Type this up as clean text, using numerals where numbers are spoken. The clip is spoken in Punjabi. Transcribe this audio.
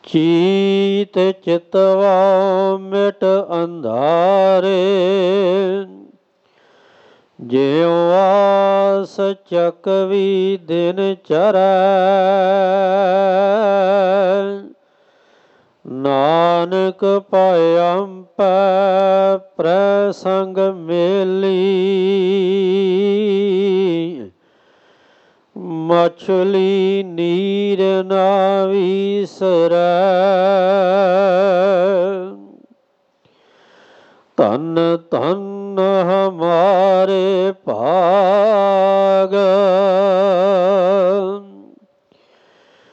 ਚੀਤ ਚਿਤਵਾ ਮਿਟ ਅੰਧਾਰੇ, ਜਿਉ ਆਸ ਚੱਕਵੀ ਦਿਨ ਚਰੈ। ਨਾਨਕ ਭਇ ਪ੍ਰਸੰਗ ਮੇਲੀ, ਮਛਲੀ ਨੀਰ ਨਾ ਵੀਸਰੈ। ਧੰਨ ਧੰਨ